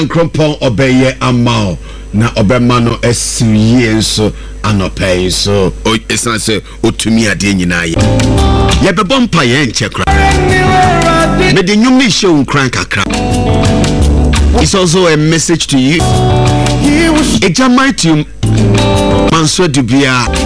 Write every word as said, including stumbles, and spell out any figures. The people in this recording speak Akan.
Krompon obeye amao na obema no esiriye nso anopai so o esan se otumi ade nyina ye ye bebo mpa ye nche kra me de nyum ni show nkran kakra. It's also a message to you. Eja mighty manso dubia